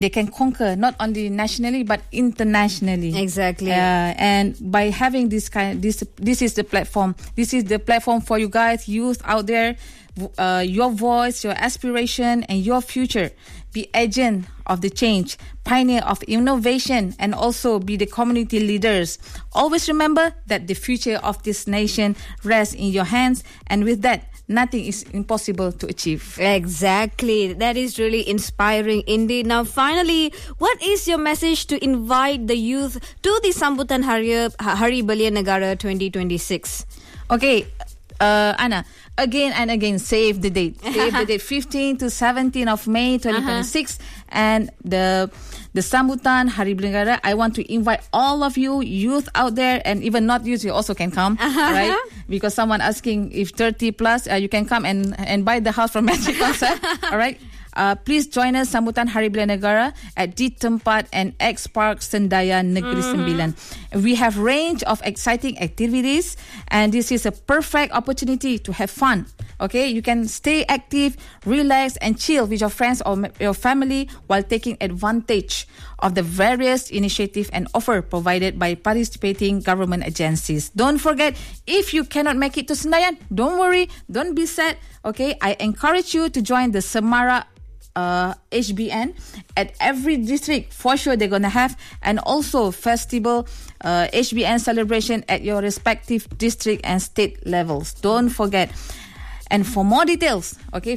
they can conquer not only nationally but internationally. Exactly. And by having this is the platform. This is the platform for you guys, youth out there. Your voice, your aspiration, and your future. Be agent of the change, pioneer of innovation, and also be the community leaders. Always remember that the future of this nation rests in your hands, and with that, nothing is impossible to achieve. Exactly. That is really inspiring indeed. Now, finally, what is your message to invite the youth to the Sambutan Hari Belia Negara 2026? Okay, Anna, again and again, save the date. Save the date, 15 to 17 of May 2026. And the Sambutan Hari Belia Negara, I want to invite all of you, youth out there, and even not youth, you also can come, right? Because someone asking if 30 plus, you can come and buy the house from Magic Concert, all right? Please join us Sambutan Hari Belia Negara at Di Tempat and X Park Sendaya Negeri Sembilan. We have range of exciting activities, and this is a perfect opportunity to have fun. Okay, you can stay active, relax, and chill with your friends or your family while taking advantage of the various initiatives and offer provided by participating government agencies. Don't forget, if you cannot make it to Senayan, don't worry, don't be sad. Okay, I encourage you to join the Semara HBN at every district. For sure they're gonna have, and also festival HBN celebration at your respective district and state levels. Don't forget. And for more details,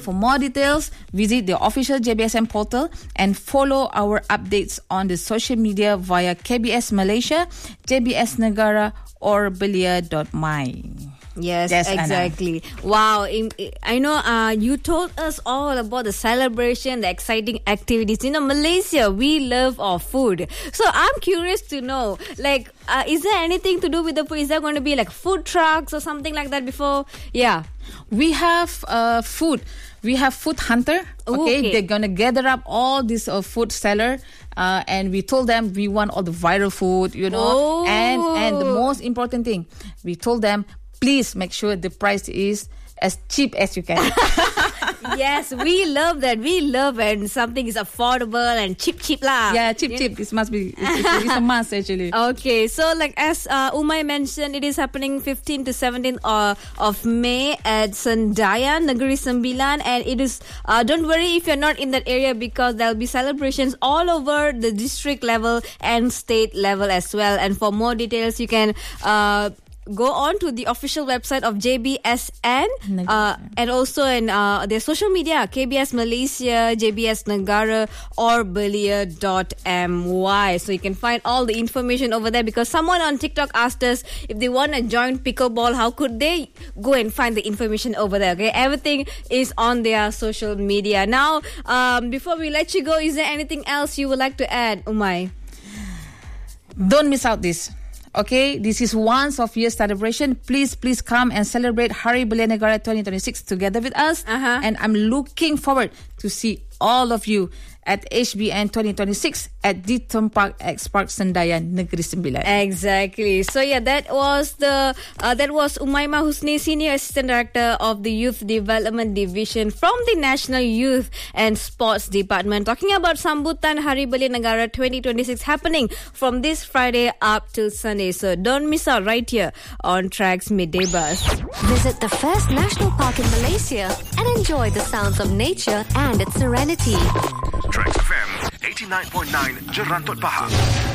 visit the official JBSM portal and follow our updates on the social media via KBS Malaysia, JBS Negara, or belia.my. Yes, exactly. Anna. Wow. I know you told us all about the celebration, the exciting activities. You know, Malaysia, we love our food. So I'm curious to know, like, is there anything to do with the food? Is there going to be like food trucks or something like that before? Yeah. We have food. We have Food Hunter. Okay. They're going to gather up all this food seller. And we told them we want all the viral food, you know. And the most important thing, we told them, please make sure the price is as cheap as you can. Yes, we love that. We love when something is affordable and cheap lah. Yeah, cheap. This must be, it's a must actually. Okay, so like as Umay mentioned, it is happening 15 to 17 of May at Sendaya Negeri Sembilan, and it is, don't worry if you're not in that area, because there'll be celebrations all over the district level and state level as well. And for more details, you can go on to the official website of JBSN and also in their social media, KBS Malaysia, JBS Negara, or belia.my. So you can find all the information over there, because someone on TikTok asked us if they want to join pickleball, how could they go and find the information over there? Okay, everything is on their social media. Now, before we let you go, is there anything else you would like to add, Umay? Don't miss out this. Okay, this is once of year celebration. Please come and celebrate Hari Belia Negara 2026 together with us. And I'm looking forward to see all of you at HBN 2026 at Di Tempat X Park Sendaya Negeri Sembilan. Exactly. So yeah, that was Umaymah Husni, Senior Assistant Director of the Youth Development Division from the National Youth and Sports Department, talking about Sambutan Hari Belia Negara 2026 happening from this Friday up till Sunday. So don't miss out right here on Tracks Midday Bus. Visit the first national park in Malaysia and enjoy the sounds of nature and its serenity. Tracks FM 89.9 Jerantot Pahang.